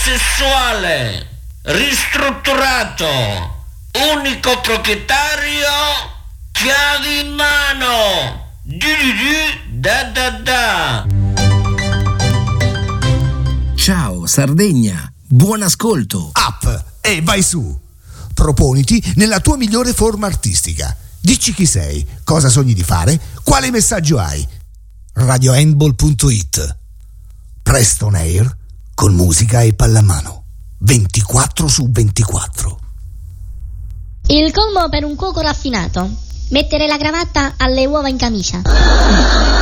omosessuale, ristrutturato, unico proprietario, chiavi in mano, da. Ciao Sardegna, buon ascolto. Up e vai su. Proponiti nella tua migliore forma artistica. Dici chi sei, cosa sogni di fare, quale messaggio hai. radiohandball.it. Preston Air con musica e pallamano 24/24. Il colmo per un cuoco raffinato: mettere la cravatta alle uova in camicia.